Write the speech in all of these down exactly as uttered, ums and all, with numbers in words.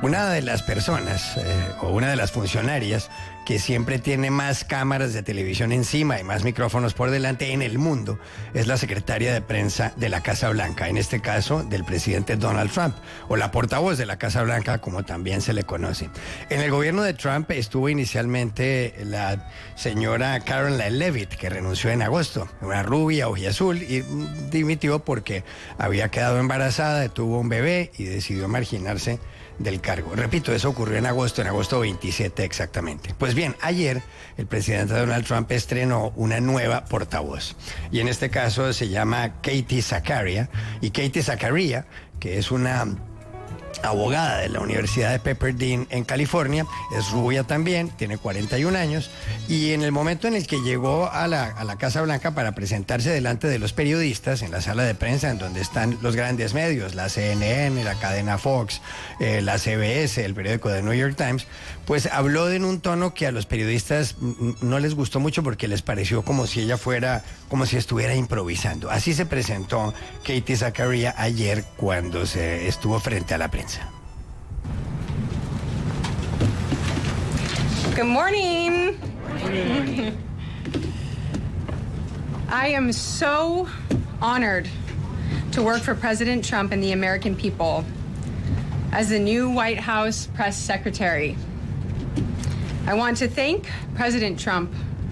Una de las personas, eh, o una de las funcionarias que siempre tiene más cámaras de televisión encima y más micrófonos por delante en el mundo, es la secretaria de prensa de la Casa Blanca, en este caso del presidente Donald Trump, o la portavoz de la Casa Blanca, como también se le conoce. En el gobierno de Trump estuvo inicialmente la señora Karoline Leavitt, que renunció en agosto, una rubia ojiazul, y dimitió porque había quedado embarazada, tuvo un bebé y decidió marginarse del cargo. Repito, eso ocurrió en agosto, en agosto veintisiete exactamente. Pues bien, ayer el presidente Donald Trump estrenó una nueva portavoz. Y en este caso se llama Katie Zakaria. Y Katie Zakaria, que es una abogada de la Universidad de Pepperdine en California, es rubia también, tiene cuarenta y un años, y en el momento en el que llegó a la, a la Casa Blanca para presentarse delante de los periodistas en la sala de prensa, en donde están los grandes medios, la C N N, la cadena Fox, eh, la C B S, el periódico The New York Times, pues habló en un tono que a los periodistas no les gustó mucho porque les pareció como si ella fuera, como si estuviera improvisando. Así se presentó Katie Zakaria ayer cuando se estuvo frente a la prensa. Good morning. I am so honored to work for President Trump and the American people as the new White House press secretary. I want to thank President Trump.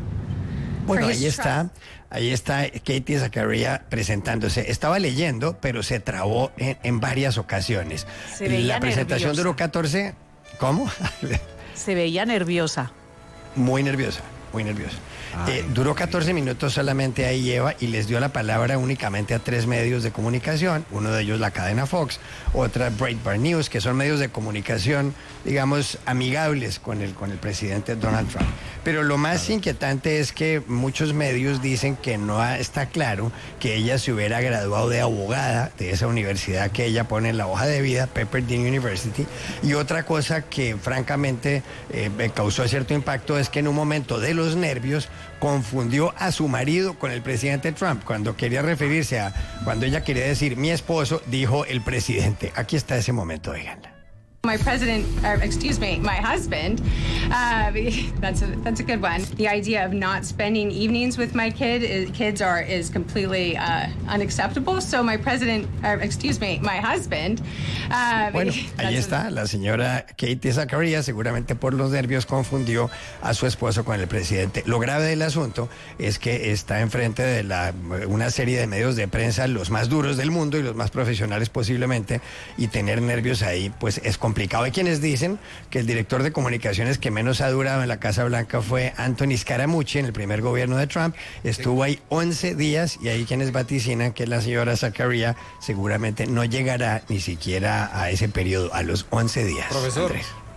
Bueno, ahí está, ahí está Katie Zakaria presentándose. Estaba leyendo, pero se trabó en, en varias ocasiones. Se veía La presentación nerviosa. duró catorce... ¿Cómo? Se veía nerviosa. Muy nerviosa, muy nerviosa. Eh, duró catorce minutos solamente ahí Eva y les dio la palabra únicamente a tres medios de comunicación, uno de ellos la cadena Fox, otra Breitbart News, que son medios de comunicación, digamos, amigables con el, con el presidente Donald Trump. Pero lo más inquietante es que muchos medios dicen que no está claro que ella se hubiera graduado de abogada de esa universidad que ella pone en la hoja de vida, Pepperdine University. Y otra cosa que francamente eh, me causó cierto impacto es que en un momento de los nervios confundió a su marido con el presidente Trump. Cuando quería referirse a, cuando ella quería decir mi esposo, dijo el presidente. Aquí está ese momento, oiganla. My president, or excuse me, my husband, uh, that's a, that's a good one. The idea of not spending evenings with my kid, is, kids are, is completely uh, unacceptable. So my president, or excuse me, my husband. Uh, Bueno, ahí está, la señora Katie Zakaria seguramente por los nervios confundió a su esposo con el presidente. Lo grave del asunto es que está enfrente de la, una serie de medios de prensa, los más duros del mundo y los más profesionales posiblemente, y tener nervios ahí pues es complicado. Hay quienes dicen que el director de comunicaciones que menos ha durado en la Casa Blanca fue Anthony Scaramucci en el primer gobierno de Trump. Estuvo ahí once días y hay quienes vaticinan que la señora Zakaria seguramente no llegará ni siquiera a ese periodo, a los once días. Profesor,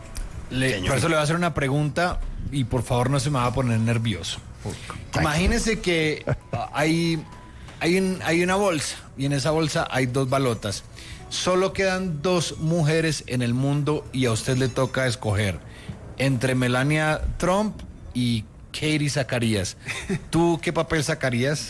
le, por eso le voy a hacer una pregunta y por favor no se me va a poner nervioso. Imagínese que hay, hay, un, hay una bolsa y en esa bolsa hay dos balotas. Solo quedan dos mujeres en el mundo y a usted le toca escoger entre Melania Trump y Katie Zakaria. ¿Tú qué papel sacarías?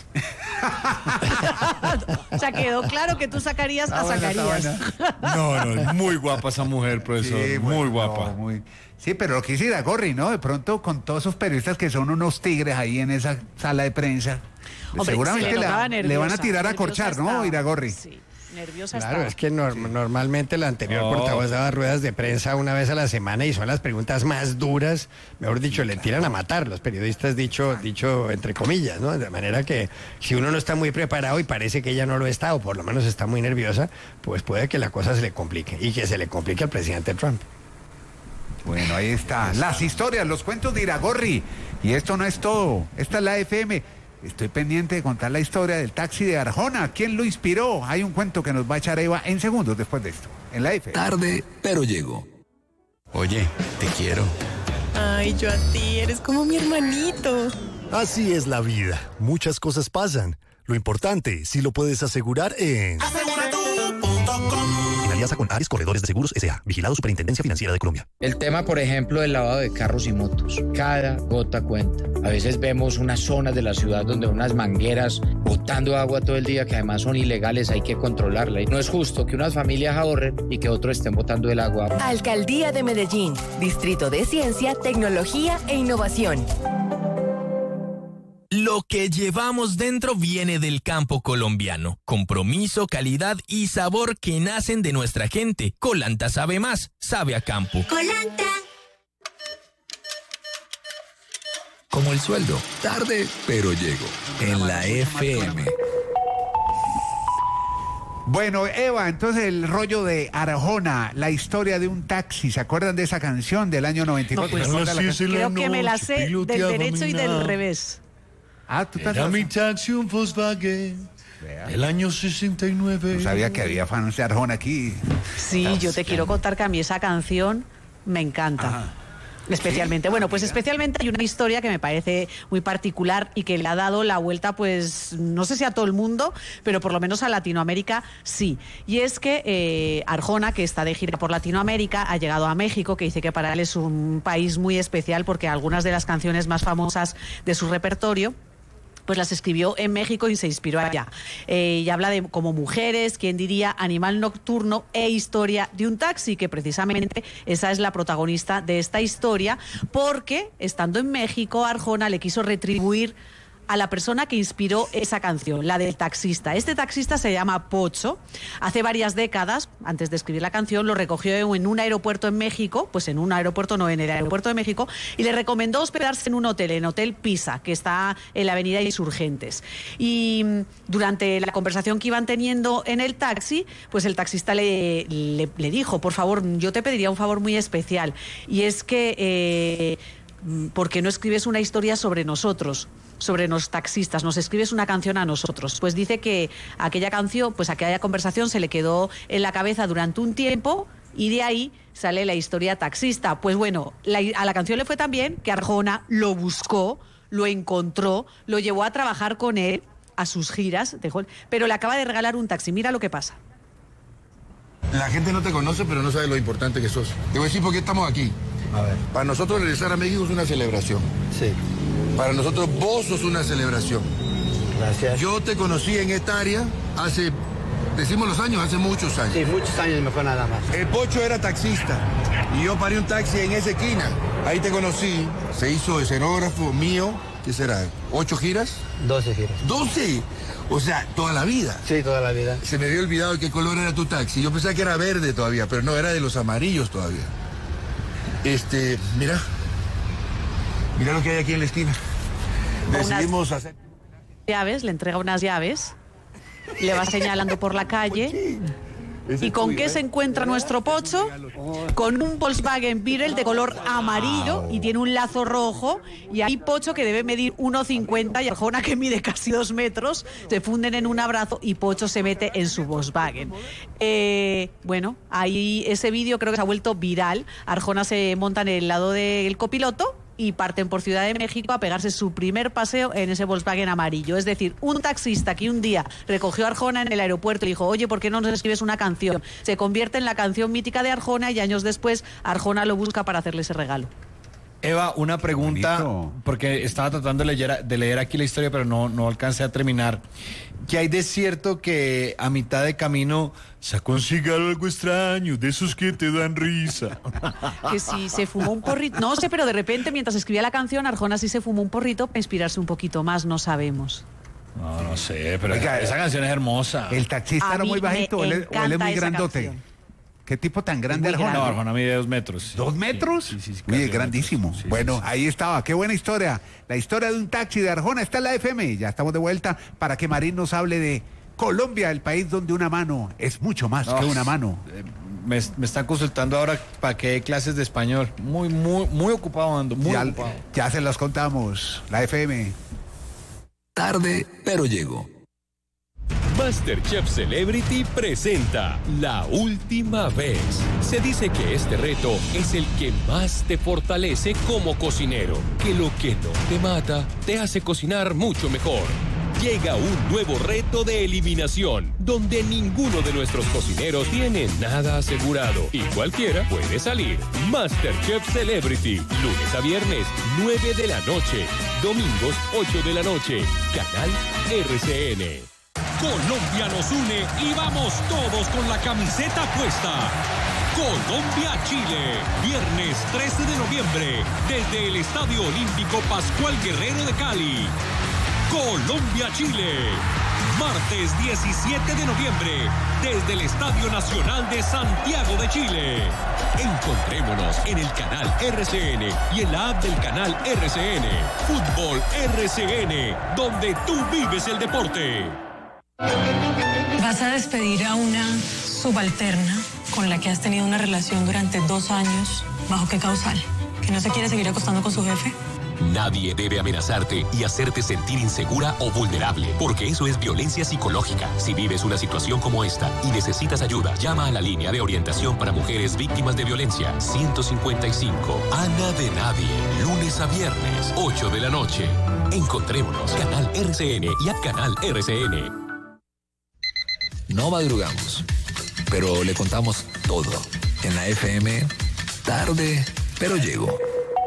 O sea, quedó claro que tú sacarías Ah, a bueno, Zacarías. está buena. No, no, es muy guapa esa mujer, profesor. Sí, muy bueno, guapa. no, muy- Sí, pero lo que dice Iragorri, ¿no? De pronto con todos esos periodistas que son unos tigres ahí en esa sala de prensa, Hombre, seguramente se le la- notaba le van a nerviosa, tirar a nerviosa corchar, ¿no, estaba. Iragorri? Sí, nerviosa Claro, estaba. es que nor- normalmente la anterior Oh. portavoz daba ruedas de prensa una vez a la semana y son las preguntas más duras, mejor dicho, le tiran a matar los periodistas, dicho, dicho entre comillas, ¿no? De manera que si uno no está muy preparado y parece que ella no lo está, o por lo menos está muy nerviosa, pues puede que la cosa se le complique y que se le complique al presidente Trump. Bueno, ahí está. Las historias, los cuentos de Iragorri. Y esto no es todo. Esta es la F M. Estoy pendiente de contar la historia del taxi de Arjona. ¿Quién lo inspiró? Hay un cuento que nos va a echar Eva en segundos después de esto. En la F M. Tarde, pero llego. Oye, te quiero. Ay, yo a ti, eres como mi hermanito. Así es la vida. Muchas cosas pasan. Lo importante, si lo puedes asegurar en... Asegura tú punto com. Alianza con Ares Corredores de Seguros S A Vigilado Superintendencia Financiera de Colombia. El tema, por ejemplo, del lavado de carros y motos. Cada gota cuenta. A veces vemos unas zonas de la ciudad donde unas mangueras botando agua todo el día que además son ilegales, hay que controlarla. Y no es justo que unas familias ahorren y que otros estén botando el agua. Alcaldía de Medellín, Distrito de Ciencia, Tecnología e Innovación. Lo que llevamos dentro viene del campo colombiano. Compromiso, calidad y sabor que nacen de nuestra gente. Colanta sabe más, sabe a campo. Colanta. Como el sueldo, tarde, pero llego. En la F M. Bueno, Eva, entonces el rollo de Arjona, la historia de un taxi, ¿se acuerdan de esa canción del año noventa y cuatro? No, pues, la sí, creo que me la sé del derecho y del revés. Ah, tú estás... Era mi taxi, un Volkswagen, el año sesenta y nueve. No sabía que había fans de Arjona aquí. Sí, Estás yo te quiero contar que a mí esa canción me encanta. Ajá. Especialmente, ¿sí? Bueno, pues especialmente hay una historia que me parece muy particular y que le ha dado la vuelta, pues, no sé si a todo el mundo, pero por lo menos a Latinoamérica sí. Y es que eh, Arjona, que está de gira por Latinoamérica, ha llegado a México, que dice que para él es un país muy especial porque algunas de las canciones más famosas de su repertorio pues las escribió en México y se inspiró allá. Eh, y habla de como mujeres, quién diría, animal nocturno e historia de un taxi, que precisamente esa es la protagonista de esta historia, porque estando en México, Arjona le quiso retribuir a la persona que inspiró esa canción, la del taxista. Este taxista se llama Pocho. Hace varias décadas, antes de escribir la canción, lo recogió en un aeropuerto en México, pues en un aeropuerto, no, en el aeropuerto de México, y le recomendó hospedarse en un hotel, en Hotel Pisa, que está en la avenida Insurgentes. Y durante la conversación que iban teniendo en el taxi, pues el taxista le, le, le dijo, por favor, yo te pediría un favor muy especial, y es que, eh, ¿por qué no escribes una historia sobre nosotros? Sobre los taxistas, nos escribes una canción a nosotros. Pues dice que aquella canción, pues aquella conversación se le quedó en la cabeza durante un tiempo y de ahí sale la historia taxista. Pues bueno, la, a la canción le fue tan bien que Arjona lo buscó, lo encontró, lo llevó a trabajar con él a sus giras, dejó, pero le acaba de regalar un taxi. Mira lo que pasa. La gente no te conoce, pero no sabe lo importante que sos. Te voy a decir por qué estamos aquí. A ver. Para nosotros regresar a México es una celebración. Sí. Para nosotros vos sos una celebración. Gracias. Yo te conocí en esta área hace, decimos los años, hace muchos años. Sí, muchos años mejor nada más. El Pocho era taxista y yo paré un taxi en esa esquina. Ahí te conocí, se hizo escenógrafo mío, ¿qué será? ¿Ocho giras? Doce giras. ¿Doce? O sea, toda la vida. Sí, toda la vida. Se me había olvidado qué color era tu taxi. Yo pensaba que era verde todavía, pero no, era de los amarillos todavía. Este, mira. Mira lo que hay aquí en la esquina. Decidimos hacer llaves, le entrega unas llaves, le va señalando por la calle. ¿Y con qué se encuentra nuestro Pocho? Con un Volkswagen Beetle de color amarillo y tiene un lazo rojo. Y ahí Pocho, que debe medir uno cincuenta, y Arjona, que mide casi dos metros, se funden en un abrazo y Pocho se mete en su Volkswagen. Eh, bueno, ahí ese vídeo creo que se ha vuelto viral. Arjona se monta en el lado del copiloto y parten por Ciudad de México a pegarse su primer paseo en ese Volkswagen amarillo. Es decir, un taxista que un día recogió a Arjona en el aeropuerto y dijo, oye, ¿por qué no nos escribes una canción? Se convierte en la canción mítica de Arjona y años después Arjona lo busca para hacerle ese regalo. Eva, una pregunta, bonito, porque estaba tratando de leer, de leer aquí la historia, pero no, no alcancé a terminar. ¿Qué hay de cierto que a mitad de camino sacó un cigarro algo extraño, de esos que te dan risa? Que si se fumó un porrito, no sé, pero de repente mientras escribía la canción, Arjona sí se fumó un porrito para inspirarse un poquito más, no sabemos. No, no sé, pero Oiga, esa canción es hermosa. ¿El taxista era muy bajito o él, o él es muy grandote? Canción. ¿Qué tipo tan grande Arjona? No, Arjona mide dos metros. Sí. ¿Dos metros? Sí, sí, sí, Uy, es grandísimo. Sí, bueno, sí, sí. Ahí estaba. Qué buena historia. La historia de un taxi de Arjona está en la F M. Ya estamos de vuelta para que Marín nos hable de Colombia, el país donde una mano es mucho más no, que una mano. Eh, me, me están consultando ahora para que dé clases de español. Muy, muy, muy ocupado ando. Muy ya, ocupado. Ya se las contamos. La F M. Tarde, pero llego. MasterChef Celebrity presenta La Última Vez. Se dice que este reto es el que más te fortalece como cocinero, que lo que no te mata te hace cocinar mucho mejor. llega un nuevo reto de eliminación, donde ninguno de nuestros cocineros tiene nada asegurado y cualquiera puede salir. MasterChef Celebrity, lunes a viernes, nueve de la noche, domingos, ocho de la noche, canal R C N. Colombia nos une y vamos todos con la camiseta puesta. Colombia-Chile, viernes trece de noviembre, desde el Estadio Olímpico Pascual Guerrero de Cali. Colombia-Chile, martes diecisiete de noviembre, desde el Estadio Nacional de Santiago de Chile. Encontrémonos en el canal R C N y en la app del canal R C N. Fútbol R C N, donde tú vives el deporte. Vas a despedir a una subalterna con la que has tenido una relación durante dos años. ¿Bajo qué causal? ¿Que no se quiere seguir acostando con su jefe? Nadie debe amenazarte y hacerte sentir insegura o vulnerable, porque eso es violencia psicológica. Si vives una situación como esta y necesitas ayuda, llama a la línea de orientación para mujeres víctimas de violencia ciento cincuenta y cinco. Ana de Nadie, lunes a viernes, ocho de la noche. Encontrémonos, canal R C N y a canal R C N. No madrugamos, pero le contamos todo. En la F M, tarde, pero llego.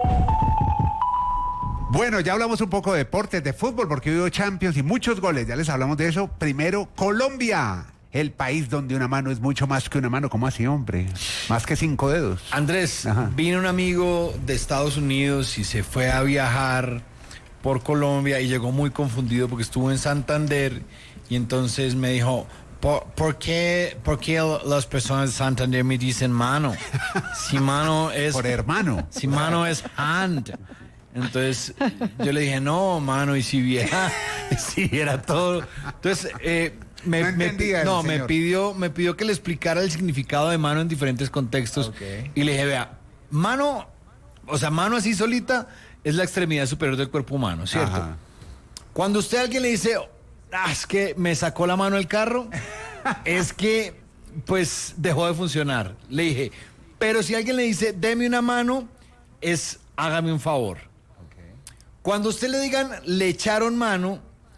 Bueno, ya hablamos un poco de deportes, de fútbol, porque hubo Champions y muchos goles. Ya les hablamos de eso. Primero, Colombia, el país donde una mano es mucho más que una mano. ¿Cómo así, hombre? Más que cinco dedos. Andrés, vino un amigo de Estados Unidos y se fue a viajar por Colombia y llegó muy confundido porque estuvo en Santander y entonces me dijo... ¿Por, por, qué, ¿Por qué las personas de Santander me dicen mano? Si mano es... Por hermano. Si mano es hand. Entonces yo le dije, no, mano, y si viera, si viera todo. Entonces, eh, me, no, me, no me, pidió, me pidió que le explicara el significado de mano en diferentes contextos. Okay. Y le dije, vea, mano, o sea, mano así solita es la extremidad superior del cuerpo humano, ¿cierto? Ajá. Cuando usted a alguien le dice... Ah, es que me sacó la mano el carro, es que pues dejó de funcionar. Le dije, pero si alguien le dice, deme una mano, es hágame un favor. Okay. Cuando usted le digan, le echaron mano,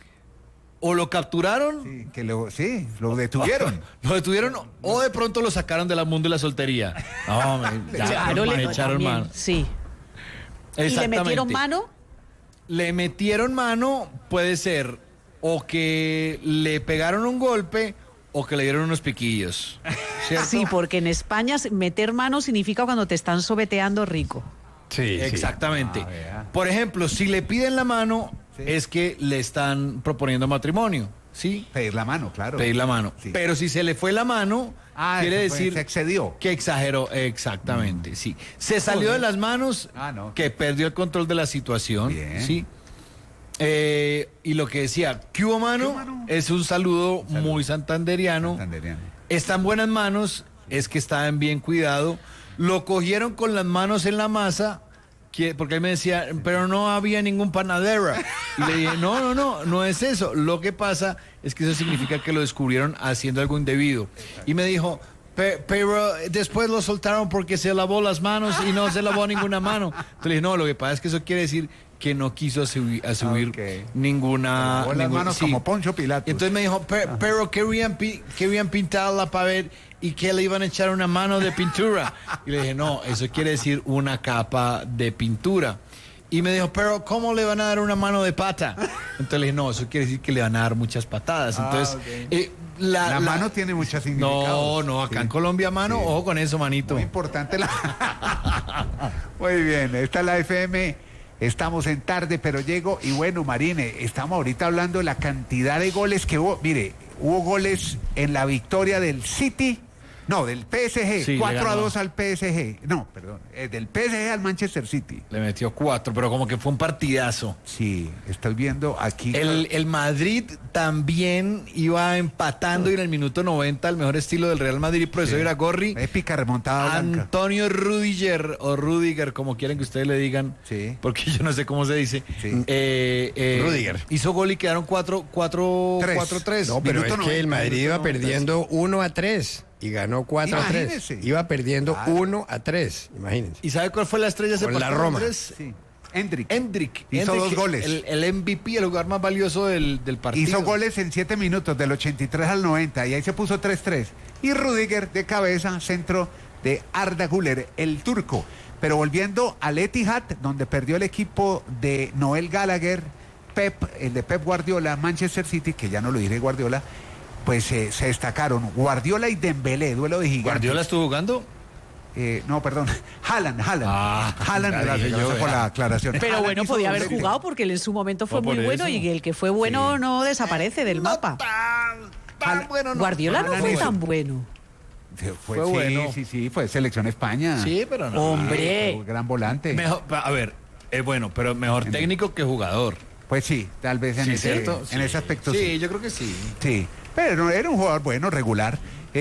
o lo capturaron. Sí, que lo, sí, lo detuvieron. Lo detuvieron o de pronto lo sacaron del mundo de la soltería. No, me, ya, claro, me le echaron también, mano. Sí. ¿Y le metieron mano? Le metieron mano, puede ser... o que le pegaron un golpe o que le dieron unos piquillos, ¿cierto? Sí, porque en España meter mano significa cuando te están sobeteando rico. Sí, exactamente. Sí. Ah, por ejemplo, si le piden la mano, sí, es que le están proponiendo matrimonio, ¿sí? Pedir la mano, claro. Pedir la mano. Sí. Pero si se le fue la mano, ah, quiere decir... Se excedió. Que exageró, exactamente, mm. sí. Se salió Joder. de las manos, ah, no. que perdió el control de la situación, Bien. ¿sí? Eh, y lo que decía, ¿qué hubo, mano? mano? Es un saludo, saludo muy santanderiano. santanderiano. Está en buenas manos, es que está en bien cuidado. Lo cogieron con las manos en la masa, que, porque él me decía, pero no había ningún panadero. Y le dije, no, no, no, no es eso. Lo que pasa es que eso significa que lo descubrieron haciendo algo indebido. Y me dijo... pero después lo soltaron porque se lavó las manos y no se lavó ninguna mano. Entonces le dije, no, lo que pasa es que eso quiere decir que no quiso subir, a subir okay. ninguna... Lavó las manos sí. como Poncho Pilatos. Entonces me dijo, pero, pero querían, querían pintar la pared y que le iban a echar una mano de pintura. Y le dije, no, eso quiere decir una capa de pintura. Y me dijo, pero ¿cómo le van a dar una mano de pata? Entonces le dije, no, eso quiere decir que le van a dar muchas patadas. Entonces... Ah, okay. eh, La, la mano la... tiene muchas significados. No, no, acá sí. en Colombia, mano, sí. ojo con eso, manito. Muy importante la... Muy bien, esta es la F M, estamos en tarde, pero llego. Y bueno, Marine, estamos ahorita hablando de la cantidad de goles que hubo. Mire, hubo goles en la victoria del City, no, del P S G, sí, cuatro a dos al P S G. No, perdón, eh, del P S G al Manchester City. Le metió cuatro, pero como que fue un partidazo. Sí, estoy viendo aquí. El, el Madrid también iba empatando y en el minuto noventa, al mejor estilo del Real Madrid, profesor sí. Iragorri. Épica remontada blanca. Antonio Rudiger, o Rudiger, como quieren que ustedes le digan, sí. porque yo no sé cómo se dice. Sí. Eh, eh, Rudiger. Hizo gol y quedaron cuatro, cuatro, cuatro, tres. No, pero minuto es que el Madrid iba perdiendo uno a tres. Y ganó cuatro a tres. Iba perdiendo claro. uno a tres, imagínense. ¿Y sabe cuál fue la estrella? Con la Roma. Sí. Endrick. Endrick. Hizo Endrick, dos goles. El, el M V P, el jugador más valioso del, del partido. Hizo goles en siete minutos, del ochenta y tres al noventa, y ahí se puso tres tres. Y Rüdiger de cabeza, centro de Arda Güler, el turco. Pero volviendo al Etihad, donde perdió el equipo de Noel Gallagher, Pep, el de Pep Guardiola, Manchester City, que ya no lo diré Guardiola, pues eh, se destacaron Guardiola y Dembélé, duelo de gigantes. ¿Guardiola estuvo jugando? Eh, no, perdón, Haaland, Haaland. Ah, Haaland, claro, gracias, yo, gracias por la aclaración. Pero Haaland bueno, hizo podía haber doblete. jugado porque él en su momento fue No, por muy bueno eso. y el que fue bueno no desaparece del mapa. Tan bueno, no. Guardiola no Haaland fue hizo- tan bueno. Fue, Fue sí, bueno. sí, sí, fue selección España. Sí, pero no. Hombre. Fue gran volante. Mejor, a ver, es bueno, pero mejor técnico que jugador. Pues sí, tal vez en, Sí, ese, ¿cierto? en Sí. ese aspecto Sí, sí. yo creo que sí. Sí, pero era un jugador bueno, regular.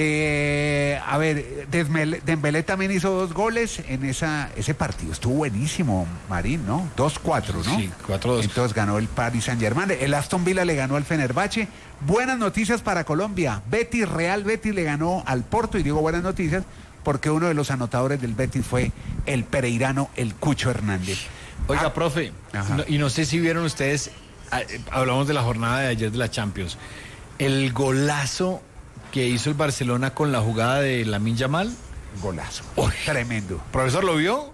Eh, a ver, Dembélé, Dembélé también hizo dos goles en esa ese partido. Estuvo buenísimo, Marín, ¿no? dos cuatro, ¿no? Sí, cuatro dos. Entonces ganó el Paris Saint-Germain. El Aston Villa le ganó al Fenerbahce. Buenas noticias para Colombia. Betis, Real Betis le ganó al Porto. Y digo buenas noticias porque uno de los anotadores del Betis fue el pereirano, el Cucho Hernández. Oiga, Ah, profe, Ajá. no- y no sé si vieron ustedes, ah, eh, hablamos de la jornada de ayer de la Champions, el golazo que hizo el Barcelona con la jugada de Lamine Yamal. Golazo. Uy. Tremendo. ¿Profesor lo vio?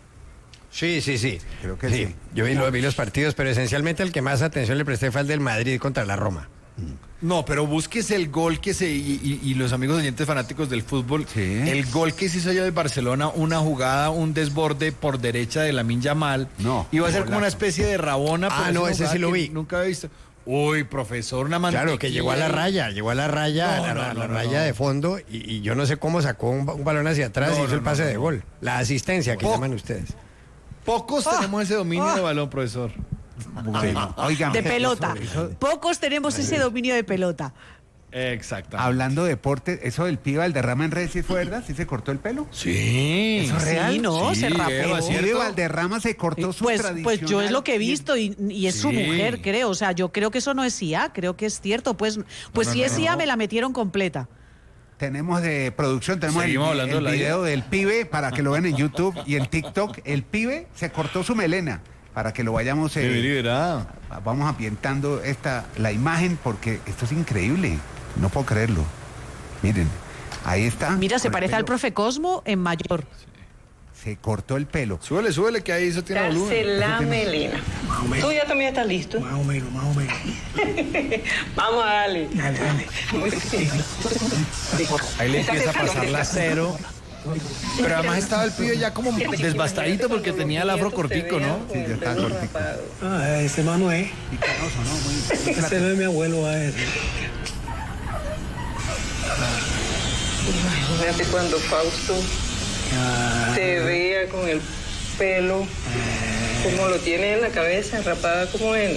Sí, sí, sí. Creo que sí. Yo vi, lo- vi los partidos, pero esencialmente el que más atención le presté fue el del Madrid contra la Roma. No, pero búsquese el gol que se... Y, y- y los amigos oyentes fanáticos del fútbol, Sí. el gol que se hizo ayer del Barcelona, una jugada, un desborde por derecha de Lamine Yamal. No, Iba a ser como golazo. una especie de rabona. Ah, pero es no, una ese jugada sí lo que vi. Nunca había visto. Uy, profesor, una mantequilla. Claro, que llegó a la raya, llegó a la raya, No, a la, no, a la no, no, raya no. de fondo y, y yo no sé cómo sacó un, ba- un balón hacia atrás No, y hizo no, el pase no, de no. gol. La asistencia que Po- llaman ustedes. Pocos tenemos ese dominio de balón, profesor. Bueno, oigan, De pelota. Pocos tenemos ese dominio de pelota. Exacto. hablando de deporte, eso del piba, el derrame en redes, ¿sí fue verdad? ¿Sí se cortó el pelo? Sí. ¿Eso es Sí, real? no, Sí, se rapó. Eva, ¿cierto? Pibe Valderrama se cortó su Pues, tradicional... pues yo es lo que he visto y, y es su Sí. mujer, creo. O sea, yo creo que eso no es I A, creo que es cierto. Pues, pues no, si no, es no, I A, no. me la metieron completa. Tenemos de producción, tenemos el, Seguimos hablando el de la video vida. del pibe para que lo vean en YouTube y en TikTok. El pibe se cortó su melena para que lo vayamos... eh, Sí, verá. vamos ambientando esta la imagen porque esto es increíble. No puedo creerlo. Miren, ahí está. Mira, se con el parece al pelo. profe Cosmo en mayor. Se cortó el pelo. Súbele, súbele, que ahí eso tiene volumen. la melena. ¿Tú ya también estás listo? Más o menos, más o menos. Vamos a darle. Dale, dale. Ahí le empieza a pasar la cero. Pero además estaba el pibe ya como desbastadito porque tenía el afro cortico, ¿no? Sí, ya está cortico. Ah, ese mano es. Y canoso, ¿no? Muy- Ese no es mi abuelo a ese. Imagínate cuando Fausto Ah, te vea con el pelo, como lo tiene en la cabeza, rapada como en...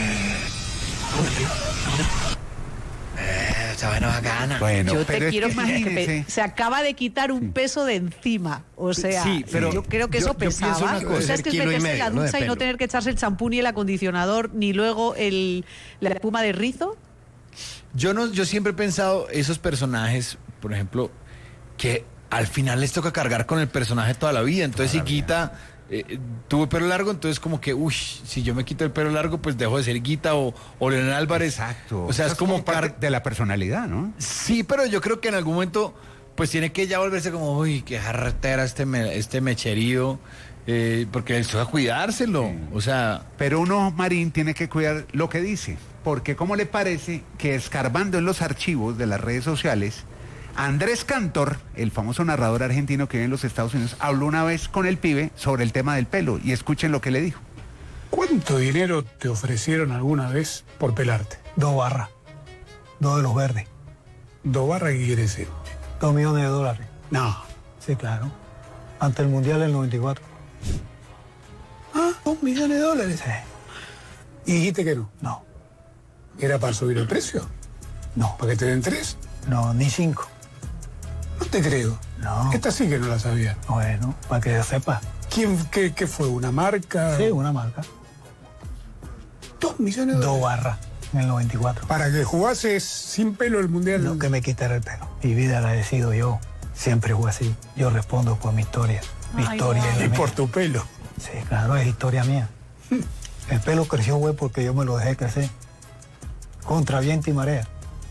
Esa vaina bacana. Bueno, Yo pero te es quiero que que imagínense. se acaba de quitar un peso de encima. O sea, Sí, pero yo creo que yo- eso yo pienso pesaba. una cosa. O sea, es que es Kilo y meterse en medio, la ¿no? de ducha y no pelo. tener que echarse el champú ni el acondicionador, ni luego el, la espuma de rizo. Yo no, yo siempre he pensado esos personajes, por ejemplo, que al final les toca cargar con el personaje toda la vida. Entonces, si Guita eh, tuvo pelo largo, entonces como que, uy, si yo me quito el pelo largo, pues dejo de ser Guita o, o Leonel Álvarez. Exacto. O sea, Eso es como parte car- de la personalidad, ¿no? Sí, pero yo creo que en algún momento, pues tiene que ya volverse como, uy, qué jarretera este, me- este mecherío, eh, porque él toca cuidárselo. O sea, Pero uno, Marín, tiene que cuidar lo que dice. Porque, ¿cómo le parece que escarbando en los archivos de las redes sociales, Andrés Cantor, el famoso narrador argentino que vive en los Estados Unidos, habló una vez con el pibe sobre el tema del pelo? Y escuchen lo que le dijo. ¿Cuánto dinero te ofrecieron alguna vez por pelarte? Dos barras. Dos de los verdes. ¿Dos barras qué quiere decir? Dos millones de dólares. No. Sí, claro. Ante el Mundial del noventa y cuatro. Ah, dos millones de dólares. Sí. ¿Y dijiste que no? No. ¿Era para subir el precio? No. ¿Para que te den tres? No, ni cinco. No te creo. No. Esta sí que no la sabía. Bueno, para que sepa. ¿Quién, qué, qué fue? ¿Una marca? Sí, una marca. Dos millones de dólares. Dos barras en el noventa y cuatro. ¿Para que jugases sin pelo el Mundial? No, que me quitara el pelo. Mi vida la decido yo. Siempre fue así. Yo respondo por mi historia. Mi Ay, historia. wow. Y por tu pelo. Sí, claro, es historia mía. El pelo creció, güey, porque yo me lo dejé crecer. Contra viento y marea.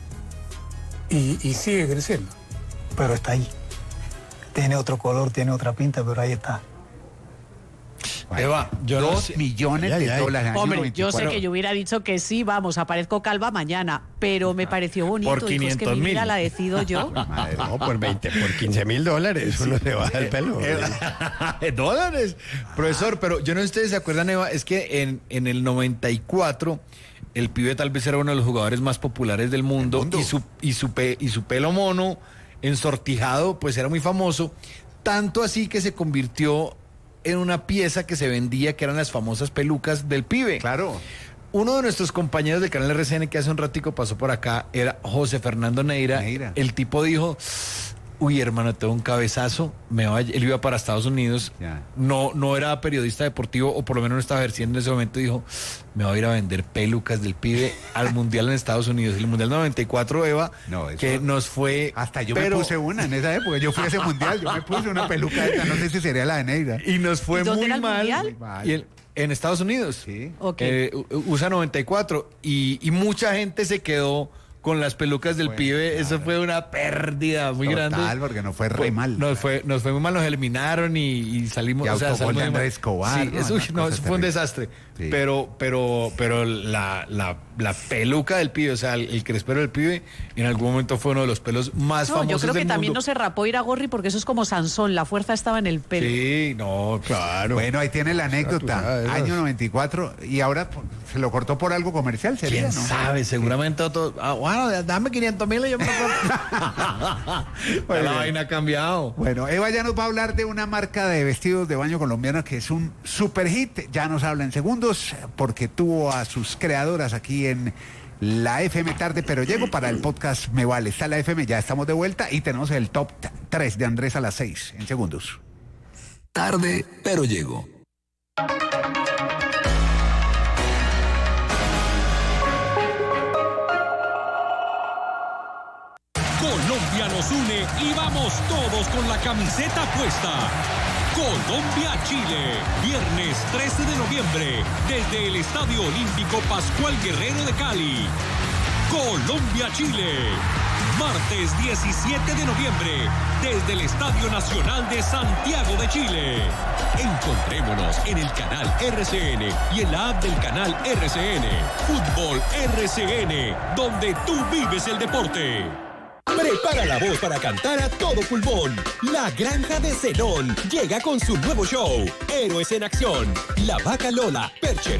Y, y sigue creciendo. Pero está ahí. Tiene otro color, tiene otra pinta, pero ahí está. Eva, yo Dos no sé. millones Ay, de ay. dólares. año Hombre, noventa y yo sé cuatro. que yo hubiera dicho que sí, vamos, aparezco calva mañana, pero me pareció bonito. Por Dijo, es que quinientos mi mil. vida la decido yo. Madre, No, por veinte, por quince mil dólares uno se baja el pelo. Eh, ¿Dólares? Profesor, pero yo no sé si ustedes se acuerdan, Eva, es que en, en el noventa y cuatro el pibe tal vez era uno de los jugadores más populares del mundo, mundo. y su y su pe- y su pelo mono ensortijado pues era muy famoso, tanto así que se convirtió en una pieza que se vendía, que eran las famosas pelucas del pibe. Claro. Uno de nuestros compañeros del canal R C N que hace un ratico pasó por acá era José Fernando Neira. Neira. El tipo dijo, uy, hermano, tengo un cabezazo, me va, él iba para Estados Unidos, Ya. no, no era periodista deportivo, o por lo menos no estaba ejerciendo en ese momento, dijo, me voy a ir a vender pelucas del pibe al Mundial en Estados Unidos. El Mundial noventa y cuatro, Eva, No, eso- que nos fue... Hasta yo pero- me puse una en esa época. Yo fui a ese mundial, yo me puse una peluca esta, no sé si sería la de Neira. Y nos fue ¿Y dónde muy era el mal. Mundial? Muy mal. Y el- en Estados Unidos. Sí. Ok. Eh, u- U S A noventa y cuatro. Y, y mucha gente se quedó con las pelucas del Bueno, pibe. claro. Eso fue una pérdida muy Total, grande. porque nos fue re Fue- mal. Nos fue, nos fue muy mal, nos eliminaron y, y salimos. Y o sea, autogol salimos de muy mal. Andrés Escobar, Sí, ¿no? eso, Una no, cosa eso fue un terrible. desastre. Sí. Pero, pero, pero la, la, la, la peluca del pibe, o sea, el, el crespero del pibe, en algún momento fue uno de los pelos más No, famosos yo creo que del también mundo. no se rapó Iragorri porque eso es como Sansón, la fuerza estaba en el pelo. Sí, no, claro. Bueno, ahí tiene la tú anécdota. sabes, ¿no? Año noventa y cuatro. Y ahora pues, se lo cortó por algo comercial, sería, ¿Quién ¿no? sabe? Seguramente otro. Ah, bueno, dame quinientos mil y yo me lo compro. Ya Muy la bien. vaina ha cambiado. Bueno, Eva ya nos va a hablar de una marca de vestidos de baño colombiana que es un super hit. Ya nos habla en segundos porque tuvo a sus creadoras aquí en la F M Tarde, pero llego para el podcast Me Vale. Está la F M, ya estamos de vuelta y tenemos el top tres de Andrés a las seis en segundos. Tarde, pero llego. Colombia nos une y vamos todos con la camiseta puesta. Colombia-Chile, viernes trece de noviembre, desde el Estadio Olímpico Pascual Guerrero de Cali. Colombia-Chile, martes diecisiete de noviembre, desde el Estadio Nacional de Santiago de Chile. Encontrémonos en el canal R C N y en la app del canal R C N. Fútbol R C N, donde tú vives el deporte. Prepara la voz para cantar a todo pulmón. La Granja de Zenón llega con su nuevo show, Héroes en Acción. La Vaca Lola, Percher